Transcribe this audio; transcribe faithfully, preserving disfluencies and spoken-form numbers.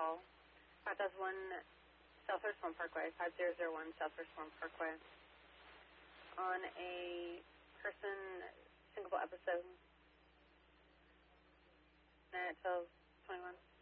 call. five thousand one Southwest One Parkway, five zero zero one Southwest One Parkway. On a person, single episode. At twelve twenty-one.